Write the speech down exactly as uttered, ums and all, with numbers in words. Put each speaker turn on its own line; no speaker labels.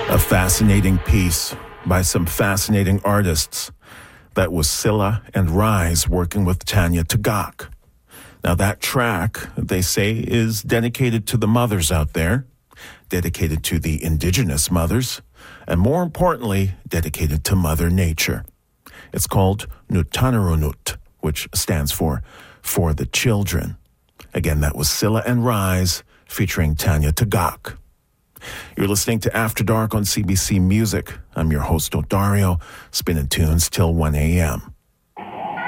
A fascinating piece by some fascinating artists. That was Cilla and Rise working with Tanya Tagaq. Now that track, they say, is dedicated to the mothers out there, dedicated to the indigenous mothers, and more importantly, dedicated to Mother Nature. It's called Nutanarunut, which stands for For the Children. Again, that was Cilla and Rise featuring Tanya Tagaq. You're listening to After Dark on C B C Music. I'm your host, Odario, spinning tunes till one a.m.